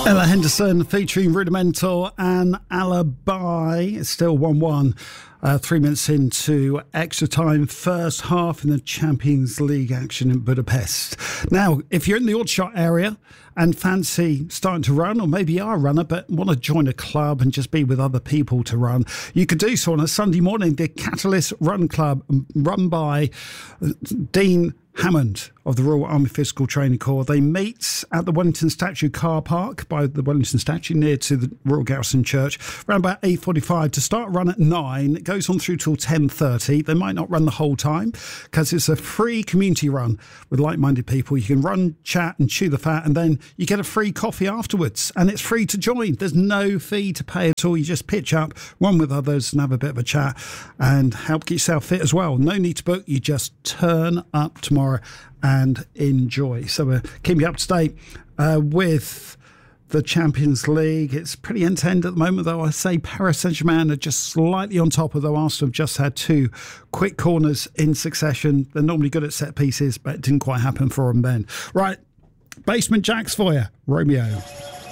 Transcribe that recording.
Ella Henderson featuring Rudimental and Alibi. It's still 1-1. 3 minutes into extra time, first half in the Champions League action in Budapest. Now, if you're in the Aldershot area and fancy starting to run, or maybe you are a runner but want to join a club and just be with other people to run, you could do so on a Sunday morning. The Catalyst Run Club, run by Dean Hammond of the Royal Army Physical Training Corps. They meet at the Wellington Statue car park by the Wellington Statue near to the Royal Garrison Church around about 8:45 to start a run at 9. It goes on through till 10:30. They might not run the whole time because it's a free community run with like-minded people. You can run, chat and chew the fat, and then you get a free coffee afterwards, and it's free to join. There's no fee to pay at all. You just pitch up, run with others and have a bit of a chat and help get yourself fit as well. No need to book. You just turn up tomorrow and enjoy. So we're keeping you up to date with the Champions League. It's pretty end-to-end at the moment, though. I say Paris Saint-Germain are just slightly on top, although Arsenal have just had 2 quick corners in succession. They're normally good at set pieces, but it didn't quite happen for them then. Right, Basement Jacks for you, Romeo.